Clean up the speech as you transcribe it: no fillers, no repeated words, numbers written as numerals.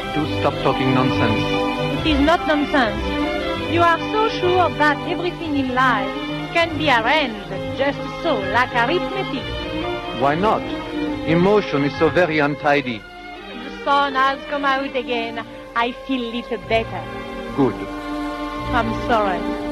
Do stop talking nonsense. It is not nonsense. You are so sure that everything in life can be arranged just so, like arithmetic. Why not? Emotion is so very untidy. The sun has come out again. I feel a little better. Good. I'm sorry.